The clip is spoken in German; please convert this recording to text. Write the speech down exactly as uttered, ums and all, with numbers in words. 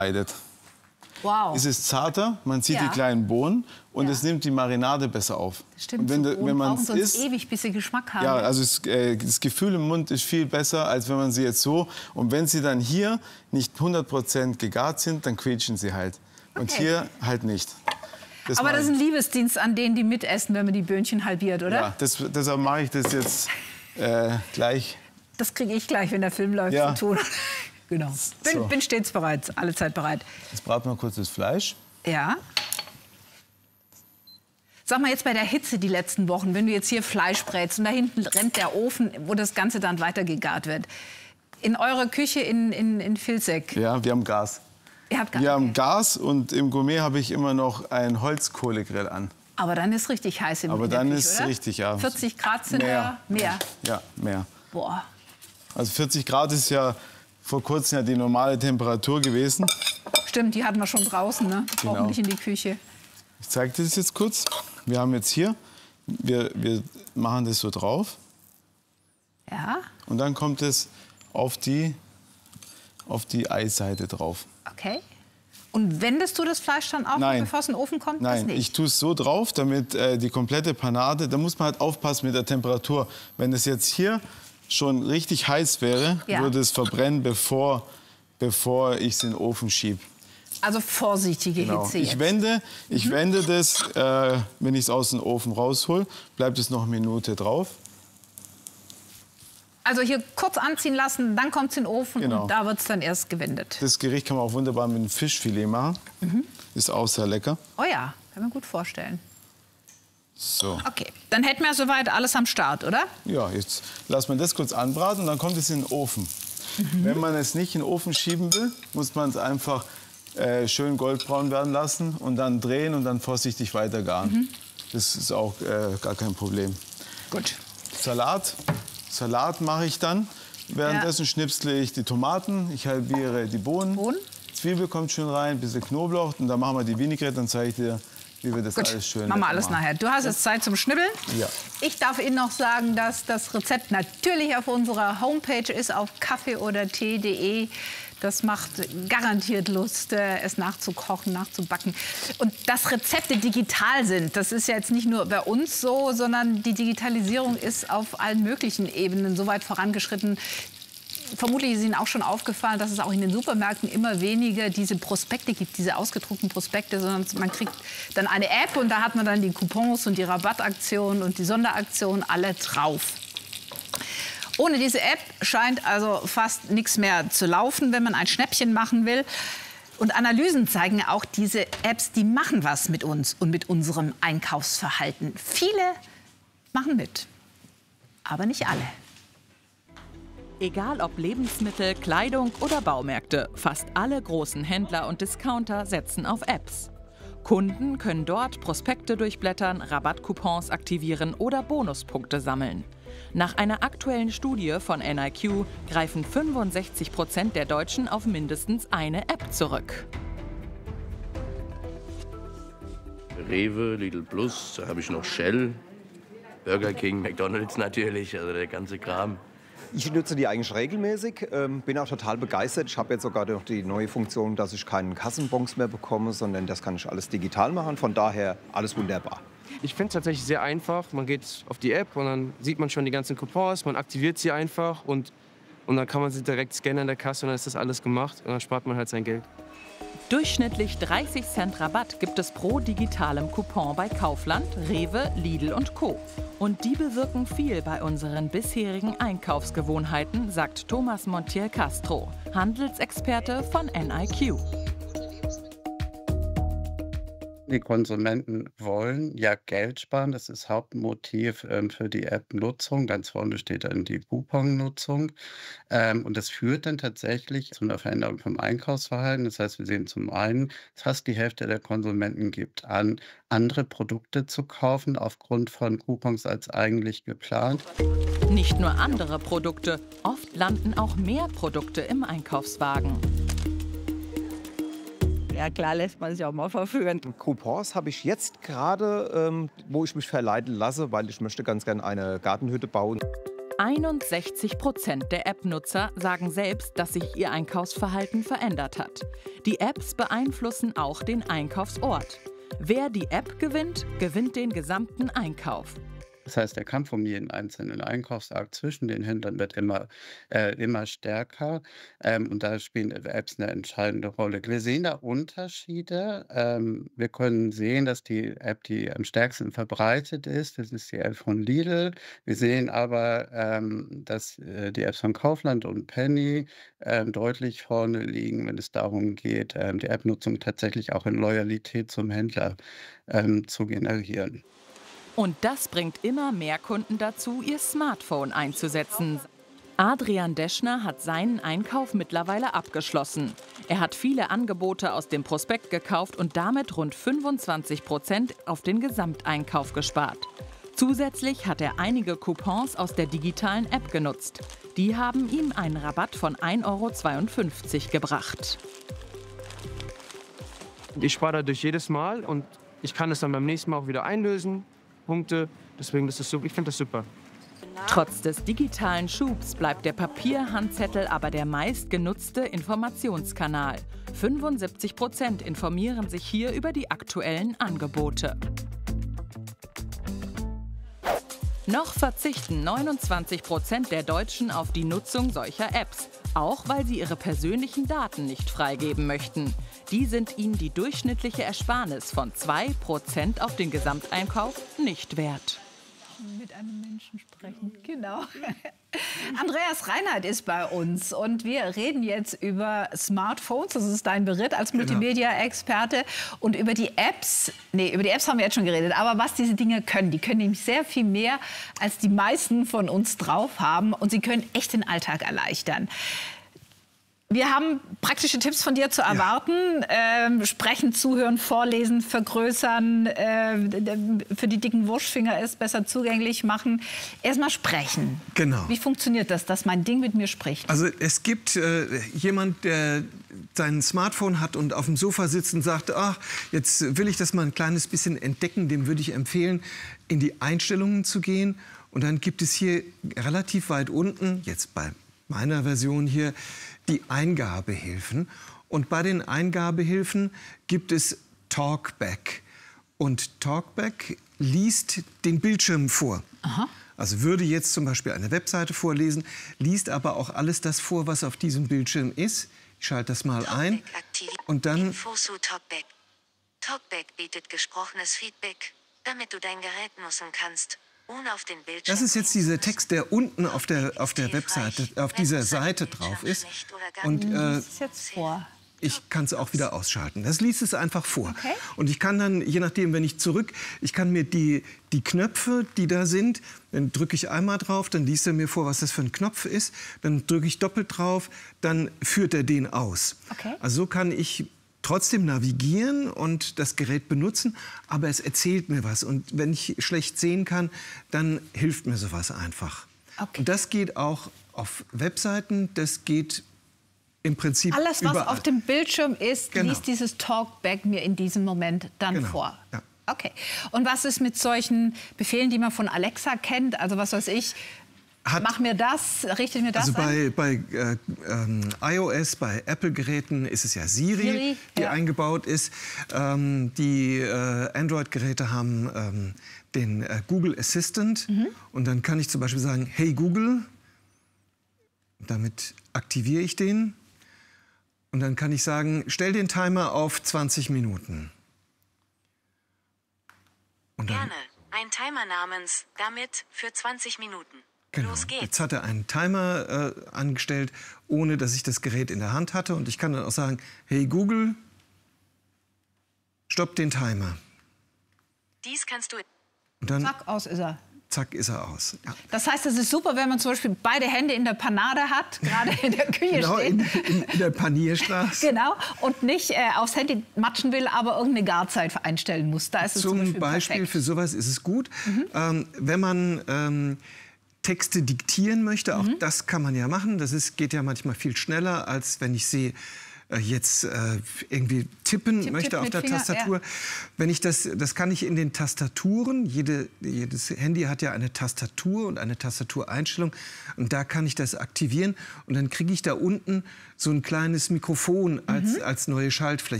Wow. Es ist zarter, man sieht Ja. die kleinen Bohnen und Ja. es nimmt die Marinade besser auf. Stimmt, und wenn, so du- wenn man es sonst isst, ewig, bis sie Geschmack haben. ja, also es, äh, das Gefühl im Mund ist viel besser, als wenn man sie jetzt so. Und wenn sie dann hier nicht hundert Prozent gegart sind, dann quietschen sie halt. Und Okay. hier halt nicht. Das Aber mag das ist ich. ein Liebesdienst an denen, die mitessen, wenn man die Böhnchen halbiert, oder? Ja, das, deshalb mache ich das jetzt äh, gleich. Das kriege ich gleich, wenn der Film läuft, Ja. zu tun. Genau. Bin, So. bin stets bereit, alle Zeit bereit. Jetzt braten wir kurz das Fleisch. Ja. Sag mal jetzt bei der Hitze die letzten Wochen, wenn du jetzt hier Fleisch brätst und da hinten rennt der Ofen, wo das Ganze dann weiter gegart wird. In eurer Küche in, in, in Vilseck, Ja, wir haben Gas. ihr habt gar Wir haben Gas und im Gourmet habe ich immer noch einen Holzkohlegrill an. Aber dann ist richtig heiß im Aber in der dann Küche, ist oder? richtig, ja. vierzig Grad sind Mehr. da mehr. Ja, mehr. Boah. Also vierzig Grad ist ja vor kurzem ja die normale Temperatur gewesen. Stimmt, die hatten wir schon draußen, ne? Die brauchen Genau. nicht in die Küche. Ich zeige dir das jetzt kurz. Wir haben jetzt hier, wir, wir machen das so drauf Ja, und dann kommt es auf die, auf die Eisseite drauf. okay. Und wendest du das Fleisch dann auch, Nein. bevor es in den Ofen kommt? Das Nein, nicht. ich tue es so drauf, damit äh, die komplette Panade, da muss man halt aufpassen mit der Temperatur. Wenn es jetzt hier schon richtig heiß wäre, Ja. würde es verbrennen, bevor, bevor ich es in den Ofen schiebe. Also vorsichtige Genau. Hitze Ich jetzt. wende, ich Mhm. wende das, äh, wenn ich es aus dem Ofen raushol, bleibt es noch eine Minute drauf. Also hier kurz anziehen lassen, dann kommt es in den Ofen Genau. und da wird es dann erst gewendet. Das Gericht kann man auch wunderbar mit einem Fischfilet machen. Mhm. Ist auch sehr lecker. Oh ja, kann man gut vorstellen. So. Okay, dann hätten wir soweit alles am Start, oder? Ja, jetzt lassen wir das kurz anbraten und dann kommt es in den Ofen. Mhm. Wenn man es nicht in den Ofen schieben will, muss man es einfach äh, schön goldbraun werden lassen und dann drehen und dann vorsichtig weiter garen. Mhm. Das ist auch äh, gar kein Problem. Gut. Salat. Salat mache ich dann. Währenddessen schnipsle ich die Tomaten, ich halbiere die Bohnen. Bohnen. Zwiebel kommt schön rein, ein bisschen Knoblauch und dann machen wir die Vinaigrette, dann zeige ich dir, wie wir das Gut, alles schön machen wir lecker alles machen. nachher. Du hast jetzt Zeit zum Schnibbeln. Ja. Ich darf Ihnen noch sagen, dass das Rezept natürlich auf unserer Homepage ist, auf kaffee oder tee punkt de. Das macht garantiert Lust, äh, es nachzukochen, nachzubacken. Und dass Rezepte digital sind, das ist ja jetzt nicht nur bei uns so, sondern die Digitalisierung ist auf allen möglichen Ebenen so weit vorangeschritten. Vermutlich ist Ihnen auch schon aufgefallen, dass es auch in den Supermärkten immer weniger diese Prospekte gibt, diese ausgedruckten Prospekte, sondern man kriegt dann eine App und da hat man dann die Coupons und die Rabattaktionen und die Sonderaktionen alle drauf. Ohne diese App scheint also fast nichts mehr zu laufen, wenn man ein Schnäppchen machen will. Und Analysen zeigen auch, diese Apps, die machen was mit uns und mit unserem Einkaufsverhalten. Viele machen mit, aber nicht alle. Egal ob Lebensmittel, Kleidung oder Baumärkte, fast alle großen Händler und Discounter setzen auf Apps. Kunden können dort Prospekte durchblättern, Rabattcoupons aktivieren oder Bonuspunkte sammeln. Nach einer aktuellen Studie von N I Q greifen fünfundsechzig Prozent der Deutschen auf mindestens eine App zurück. Rewe, Lidl Plus, da habe ich noch Shell, Burger King, McDonald's natürlich, also der ganze Kram. Ich nutze die eigentlich regelmäßig, ähm, bin auch total begeistert. Ich habe jetzt sogar noch die neue Funktion, dass ich keinen Kassenbons mehr bekomme, sondern das kann ich alles digital machen. Von daher alles wunderbar. Ich finde es tatsächlich sehr einfach. Man geht auf die App und dann sieht man schon die ganzen Coupons, man aktiviert sie einfach und, und dann kann man sie direkt scannen an der Kasse und dann ist das alles gemacht und dann spart man halt sein Geld. Durchschnittlich dreißig Cent Rabatt gibt es pro digitalem Coupon bei Kaufland, Rewe, Lidl und Co. Und die bewirken viel bei unseren bisherigen Einkaufsgewohnheiten, sagt Thomas Montiel-Castro, Handelsexperte von N I Q. Die Konsumenten wollen ja Geld sparen. Das ist Hauptmotiv ähm, für die App-Nutzung. Ganz vorne steht dann die Coupon-Nutzung. Ähm, und das führt dann tatsächlich zu einer Veränderung vom Einkaufsverhalten. Das heißt, wir sehen zum einen, fast die Hälfte der Konsumenten gibt an, andere Produkte zu kaufen aufgrund von Coupons als eigentlich geplant. Nicht nur andere Produkte, oft landen auch mehr Produkte im Einkaufswagen. Ja, klar lässt man sich auch mal verführen. Coupons habe ich jetzt gerade, ähm, wo ich mich verleiten lasse, weil ich möchte ganz gerne eine Gartenhütte bauen. einundsechzig Prozent der App-Nutzer sagen selbst, dass sich ihr Einkaufsverhalten verändert hat. Die Apps beeinflussen auch den Einkaufsort. Wer die App gewinnt, gewinnt den gesamten Einkauf. Das heißt, der Kampf um jeden einzelnen Einkaufsakt zwischen den Händlern wird immer, äh, immer stärker. Ähm, und da spielen Apps eine entscheidende Rolle. Wir sehen da Unterschiede. Ähm, wir können sehen, dass die App, die am stärksten verbreitet ist, das ist die App von Lidl. Wir sehen aber, ähm, dass äh, die Apps von Kaufland und Penny ähm, deutlich vorne liegen, wenn es darum geht, ähm, die App-Nutzung tatsächlich auch in Loyalität zum Händler ähm, zu generieren. Und das bringt immer mehr Kunden dazu, ihr Smartphone einzusetzen. Adrian Deschner hat seinen Einkauf mittlerweile abgeschlossen. Er hat viele Angebote aus dem Prospekt gekauft und damit rund fünfundzwanzig Prozent auf den Gesamteinkauf gespart. Zusätzlich hat er einige Coupons aus der digitalen App genutzt. Die haben ihm einen Rabatt von ein Euro zweiundfünfzig gebracht. Ich spare dadurch jedes Mal und ich kann es dann beim nächsten Mal auch wieder einlösen. Punkte. Deswegen das ist super. Ich finde das super. Trotz des digitalen Schubs bleibt der Papierhandzettel aber der meistgenutzte Informationskanal. fünfundsiebzig Prozent informieren sich hier über die aktuellen Angebote. Noch verzichten neunundzwanzig Prozent der Deutschen auf die Nutzung solcher Apps, auch weil sie ihre persönlichen Daten nicht freigeben möchten. Die sind ihnen die durchschnittliche Ersparnis von zwei Prozent auf den Gesamteinkauf nicht wert. Mit einem Menschen sprechen, genau. Andreas Reinhardt ist bei uns und wir reden jetzt über Smartphones, das ist dein Beritt als Multimedia-Experte, und über die Apps, nee, über die Apps haben wir jetzt schon geredet, aber was diese Dinge können, die können nämlich sehr viel mehr, als die meisten von uns drauf haben, und sie können echt den Alltag erleichtern. Wir haben praktische Tipps von dir zu erwarten. Ja. Ähm, sprechen, zuhören, vorlesen, vergrößern, äh, für die dicken Wurstfinger ist besser zugänglich machen. Erstmal sprechen. Genau. Wie funktioniert das, dass mein Ding mit mir spricht? Also es gibt äh, jemand, der sein Smartphone hat und auf dem Sofa sitzt und sagt, ach, jetzt will ich das mal ein kleines bisschen entdecken. Dem würde ich empfehlen, in die Einstellungen zu gehen. Und dann gibt es hier relativ weit unten, jetzt bei meiner Version hier, die Eingabehilfen. Und bei den Eingabehilfen gibt es Talkback. Und Talkback liest den Bildschirm vor. Aha. Also würde jetzt zum Beispiel eine Webseite vorlesen, liest aber auch alles das vor, was auf diesem Bildschirm ist. Ich schalte das mal ein. Und dann Info zu Talkback. Talkback bietet gesprochenes Feedback, damit du dein Gerät nutzen kannst. Auf den das ist jetzt dieser Text, der unten auf der, auf der Webseite, auf dieser Seite drauf ist. Und äh, ich kann es auch wieder ausschalten. Das liest es einfach vor. Okay. Und ich kann dann, je nachdem, wenn ich zurück, ich kann mir die, die Knöpfe, die da sind, dann drücke ich einmal drauf, dann liest er mir vor, was das für ein Knopf ist. Dann drücke ich doppelt drauf, dann führt er den aus. Okay. Also so kann ich trotzdem navigieren und das Gerät benutzen, aber es erzählt mir was. Und wenn ich schlecht sehen kann, dann hilft mir sowas einfach. Okay. Und das geht auch auf Webseiten, das geht im Prinzip alles, was überall. Auf dem Bildschirm ist, genau. liest dieses Talkback mir in diesem Moment dann genau. vor. Ja. Okay. Und was ist mit solchen Befehlen, die man von Alexa kennt? Also was weiß ich, Hat, mach mir das, richte mir das also bei, ein? bei äh, ähm, iOS, bei Apple-Geräten ist es ja Siri, Siri die ja. eingebaut ist. Ähm, die äh, Android-Geräte haben ähm, den äh, Google Assistant. Mhm. Und dann kann ich zum Beispiel sagen, hey Google, damit aktiviere ich den. Und dann kann ich sagen, stell den Timer auf zwanzig Minuten. Und dann, Gerne. Ein Timer namens damit für zwanzig Minuten. Genau. Los geht's. Jetzt hat er einen Timer äh, angestellt, ohne dass ich das Gerät in der Hand hatte. Und ich kann dann auch sagen, hey Google, stopp den Timer. Dies kannst du... Und dann, zack, aus ist er. Zack, ist er aus. Ja. Das heißt, es ist super, wenn man zum Beispiel beide Hände in der Panade hat, gerade in der Küche genau, steht. In, in, in der Panierstraße. Genau, und nicht äh, aufs Handy matschen will, aber irgendeine Garzeit einstellen muss. Da ist es zum, zum Beispiel, Beispiel perfekt. Für sowas ist es gut. Mhm. Ähm, wenn man... Ähm, Texte diktieren möchte, auch mhm. das kann man ja machen. Das ist, geht ja manchmal viel schneller, als wenn ich sehe, äh, jetzt äh, irgendwie tippen Tipp, möchte tipp auf mit der Finger, Tastatur, ja. wenn ich das, das kann ich in den Tastaturen, jede, jedes Handy hat ja eine Tastatur und eine Tastatureinstellung und da kann ich das aktivieren und dann kriege ich da unten so ein kleines Mikrofon als, Mhm. als neue Schaltfläche.